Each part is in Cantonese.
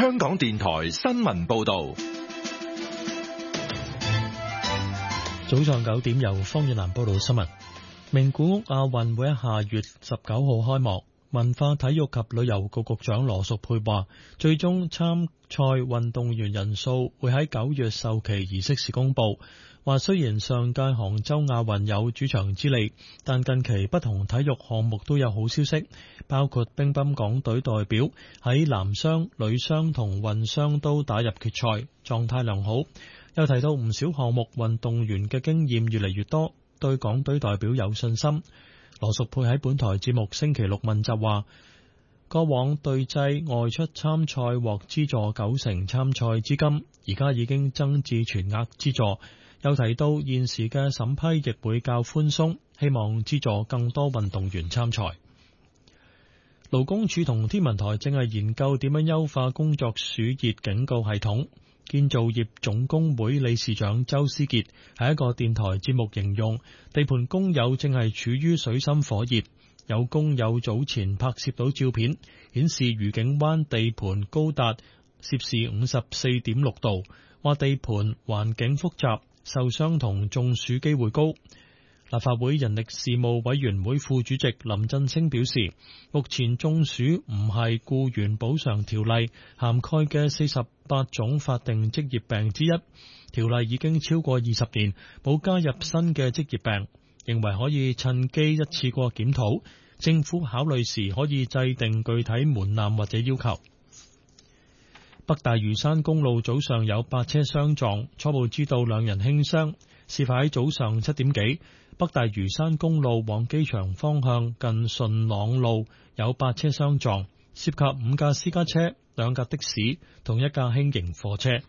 香港電台新聞報道。 早上9點，由方遠南報道新聞。名古屋亞運會喺下月19號開幕。文化體育及旅遊局局長羅淑佩話，最終參賽運動員人數會喺9月授旗儀式時公佈。話雖然上屆杭州亞運有主場之利，但近期不同體育項目都有好消息，包括乒乓港隊代表喺男雙、女雙同混雙都打入決賽，狀態良好。又提到唔少項目運動員嘅經驗越嚟越多，對港隊代表有信心。羅淑佩喺本台節目星期六問責話，過往隊際外出參賽獲資助90%參賽資金，而家已經增至全額資助。又提到現時嘅審批亦會較寬鬆，希望資助更多運動員參賽。勞工處同天文台正係研究點樣優化工作暑熱警告系統。建造業總工會理事長周思傑喺一個電台節目形容，地盤工友正係處於水深火熱。有工友早前拍攝到照片，顯示愉景灣地盤高達攝氏54.6度，話地盤環境複雜，受傷同中暑機會高。立法會人力事務委員會副主席林振昇表示，目前中暑唔係僱員補償條例涵蓋嘅48種法定職業病之一，條例已經超過20年，冇加入新嘅職業病，認為可以趁機一次過檢討，政府考慮時可以制定具體門檻或者要求。北大嶼山公路早上有8車相撞，初步知道2人輕傷，事發喺早上7點幾。北大嶼山公路往機場方向近順朗路有8車相撞，涉及5架私家車、2架的士同1架輕型貨車。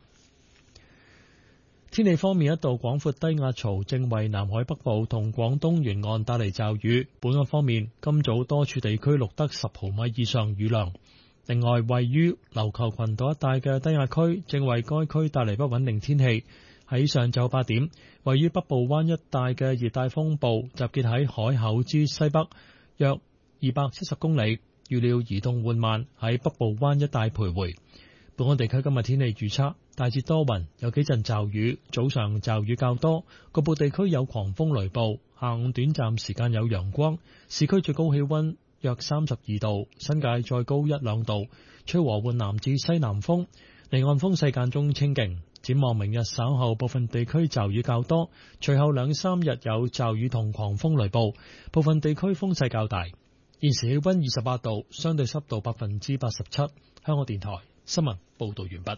天氣方面，一道廣闊低壓槽正為南海北部同廣東沿岸帶嚟驟雨。本港方面，今早多處地區錄得10毫米以上雨量。另外，位於琉球群島一帶嘅低壓區正為該區帶嚟不穩定天氣。喺上晝8點，位於北部灣一帶嘅熱帶風暴集結喺海口之西北約270公里，預料移動緩慢，喺北部灣一帶徘徊。本港地區今日天氣預測，大致多雲，有幾陣驟雨，早上驟雨較多，局部地區有狂風雷暴，下午短暫時間有陽光，市區最高氣溫約32度，新界再高1-2度，吹和緩南至西南風，離岸風勢間中清勁。展望明日稍後部分地區驟雨較多，隨後2-3日有驟雨同狂風雷暴，部分地區風勢較大。現時氣溫28度，相對濕度87%。香港電台新聞報道完畢。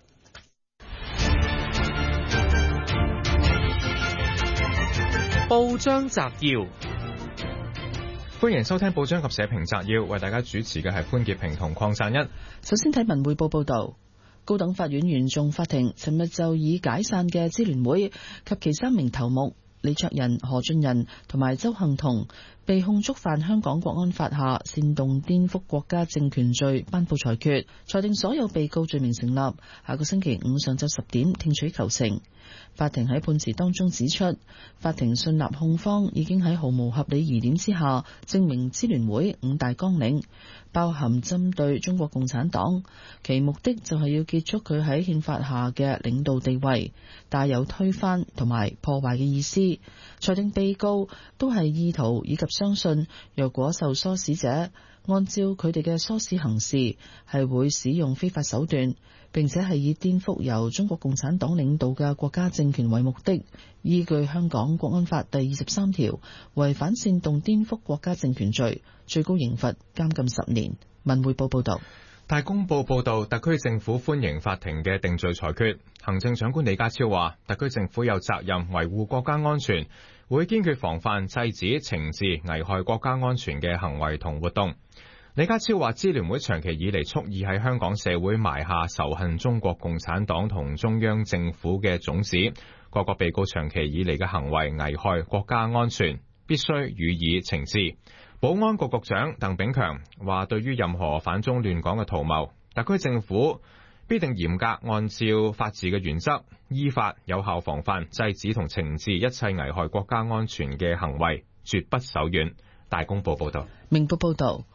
報章摘要，歡迎收聽報章及社評摘要，為大家主持嘅係潘潔平同鄺贊一。 首先睇文匯報報道。高等法院原訟法庭尋日就以解散嘅支聯會及其3名頭目李卓人、何俊仁同埋鄒幸彤被控觸犯香港國安法下煽動顛覆國家政權罪，頒布裁決，裁定所有被告罪名成立。下個星期五上晝10點聽取求情。法庭喺判詞當中指出，法庭信納控方已經喺毫無合理疑點之下證明支聯會5大綱領包含針對中國共產黨，其目的就係要結束佢喺憲法下嘅領導地位，帶有推翻同埋破壞嘅意思。裁定被告都係意圖以及相信，若果受唆使者按照佢哋嘅唆使行事，係會使用非法手段，並且係以顛覆由中國共產黨領導嘅國家政權為目的，依據香港國安法第23條，違反煽動顛覆國家政權罪，最高刑罰監禁10年。文匯報報道。 大公報報道，特區政府歡迎法庭嘅定罪裁決。行政長官李家超話，特區政府有責任維護國家安全，會堅決防範、制止、懲治危害國家安全嘅行為同活動。李家超話，支聯會長期以嚟蓄意喺香港社會埋下仇恨中國共產黨同中央政府嘅種子，各個被告長期以嚟嘅行為危害國家安全，必須予以懲治。保安局局長鄧炳強話，對於任何反中亂港嘅圖謀，特區政府必定嚴格按照法治嘅原則，依法有效防範、制止同懲治一切危害國家安全嘅行為，絕不手軟。大公報報道。 明報報道。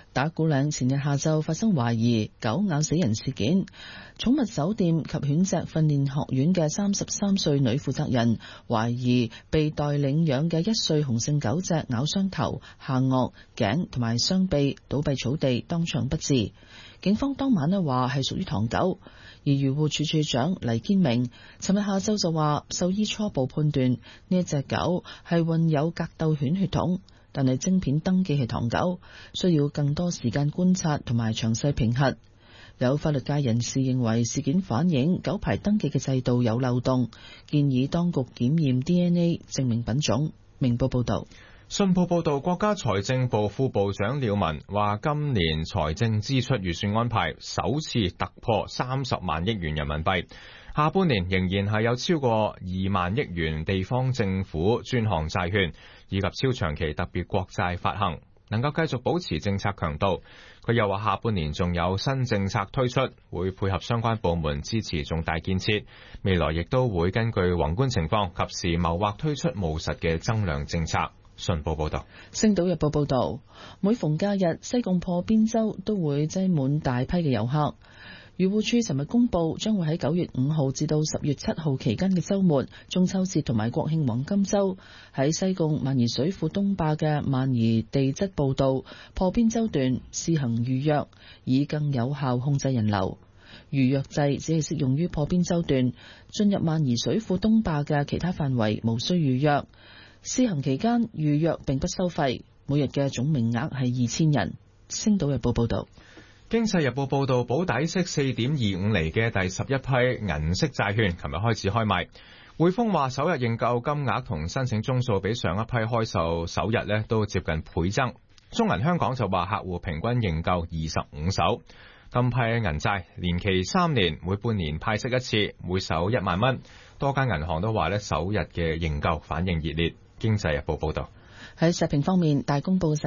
打鼓嶺前日下晝發生懷疑狗咬死人事件，寵物酒店及犬隻訓練學院嘅33歲女負責人懷疑被待領養嘅1歲雄性狗隻咬傷頭、下顎、頸同埋雙臂，倒斃草地，當場不治。警方當晚話係屬於唐狗，而漁護署署長黎堅明尋日下晝就話，獸醫初步判斷呢一隻狗係混有格鬥犬血統，但係晶片登記係唐狗，需要更多時間觀察同埋詳細評核。有法律界人士認為事件反映狗牌登記嘅制度有漏洞，建議當局檢驗 DNA 證明品種。明報報道。 信報報道，國家財政部副部長廖文話，今年財政支出預算安排首次突破30萬億元人民幣，下半年仍然係有超過2萬億元地方政府專項債券以及超長期特別國債發行，能夠繼續保持政策強度。佢又話，下半年仲有新政策推出，會配合相關部門支持重大建設，未來亦都會根據宏觀情況及時謀劃推出務實嘅增量政策。信報報道。 星島日報報道，每逢假日，西貢破邊洲都會擠滿大批嘅遊客。漁護署尋日公布，將會喺9月5號至到10月7號期間嘅週末、中秋節同埋國慶黃金週，喺西貢萬宜水庫東壩嘅萬宜地質步道破邊洲段試行預約，以更有效控制人流。預約制只係適用於破邊洲段，進入萬宜水庫東壩嘅其他範圍無需預約。試行期間預約並不收費，每日嘅總名額係2000人。星島日報報道。 經濟日報報道，保底息4.25厘嘅第11批銀色債券琴日開始開賣。匯豐話首日認購金額同申請宗數比上一批開售首日都接近倍增。中銀香港就話客戶平均認購25手。今批銀債年期3年，每半年派息一次，每手1萬蚊。多間銀行都話首日嘅認購反應熱烈。經濟日報報道。 喺社評方面，大公報